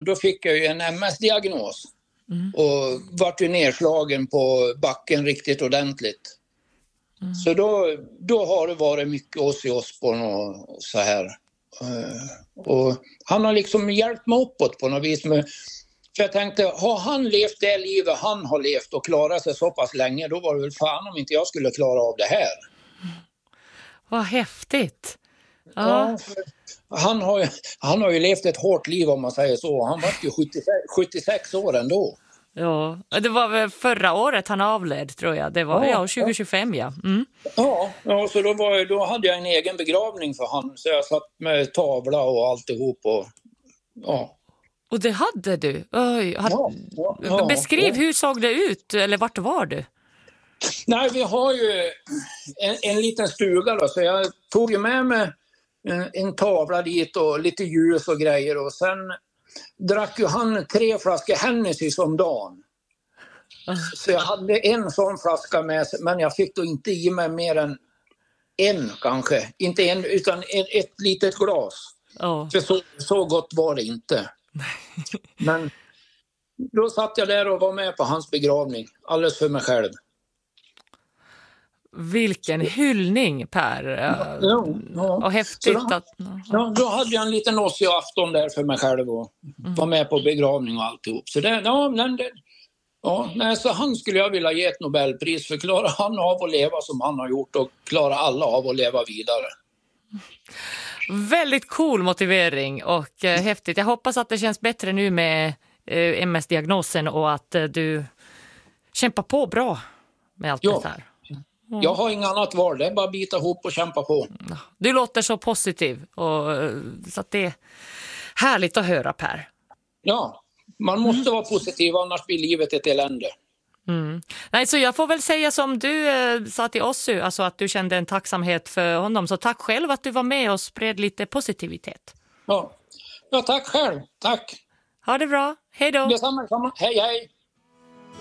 då fick jag ju en MS-diagnos. Och vart ju nedslagen på backen riktigt ordentligt. Så då har det varit mycket Ozzy Osbourne och så här. Och han har liksom hjälpt mig uppåt på något vis. För jag tänkte, har han levt det livet han har levt och klarat sig så pass länge, då var det väl fan om inte jag skulle klara av det här. Vad häftigt. Ja, han har ju levt ett hårt liv om man säger så. Han var ju 76 år ändå. Ja, det var väl förra året han avled, tror jag. Det var 2025, ja. Ja, så då hade jag en egen begravning för han. Så jag satt med tavla och alltihop. Och det hade du? Oj, beskriv, hur såg det ut? Eller vart var du? Nej, vi har ju en liten stuga då. Så jag tog ju med mig en tavla dit och lite ljus och grejer. Och sen drack ju han 3 flaskor Hennessy om dagen. Så jag hade en sån flaska med sig, men jag fick då inte i mig mer än en kanske. Inte en, utan ett litet glas. För så gott var det inte. Men då satt jag där och var med på hans begravning. Alldeles för mig själv. Vilken hyllning, Per. Och häftigt då hade jag en liten Ozzy-afton där för mig själv och var med på begravning och alltihop. Så så han skulle jag vilja ge ett Nobelpris för. Klarar han av att leva som han har gjort och klarar alla av att leva vidare. Väldigt cool motivering och häftigt. Jag hoppas att det känns bättre nu med MS-diagnosen och att du kämpar på bra med allt det här. Jag har inget annat val, det är bara att bita ihop och kämpa på. Du låter så positiv, så att det är härligt att höra, Per. Ja, man måste vara positiv, annars blir livet ett elände. Nej, så jag får väl säga som du sa till oss, alltså att du kände en tacksamhet för honom. Så tack själv att du var med och spred lite positivitet. Ja, tack själv. Tack. Ha det bra. Hej då. Detsamma. Hej, hej.